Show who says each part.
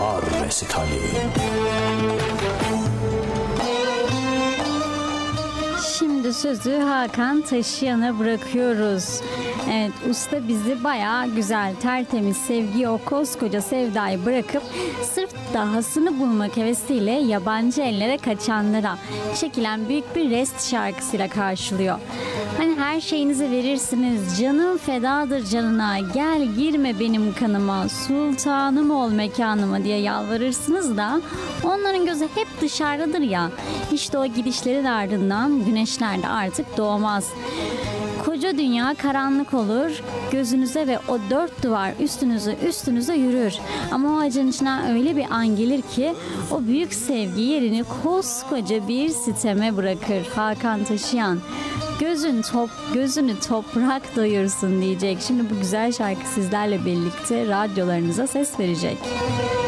Speaker 1: Dağlar resitali.
Speaker 2: Şimdi sözü Hakan Taşıyan'a bırakıyoruz. Evet, usta bizi bayağı güzel, tertemiz sevgiyi, o koskoca sevdayı bırakıp sırf dahasını bulmak hevesiyle yabancı ellere kaçanlara çekilen büyük bir rest şarkısıyla karşılıyor. Hani her şeyinizi verirsiniz, canım fedadır canına, gel girme benim kanıma, sultanım ol mekanıma diye yalvarırsınız da onların gözü hep dışarıdadır ya. İşte o gidişlerin ardından güneşler de artık doğmaz. Koca dünya karanlık olur, gözünüze ve o dört duvar üstünüze yürür. Ama o acının içinden öyle bir an gelir ki o büyük sevgi yerini koskoca bir siteme bırakır. Hakan Taşıyan gözünü toprak doyursun diyecek. Şimdi bu güzel şarkı sizlerle birlikte radyolarınıza ses verecek.